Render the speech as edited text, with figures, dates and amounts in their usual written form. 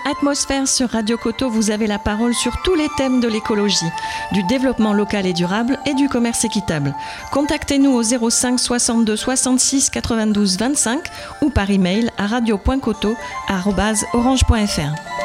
Atmosphère sur Radio Coteau, vous avez la parole sur tous les thèmes de l'écologie, du développement local et durable et du commerce équitable. Contactez-nous au 05 62 66 92 25 ou par email à radio.coteau@orange.fr.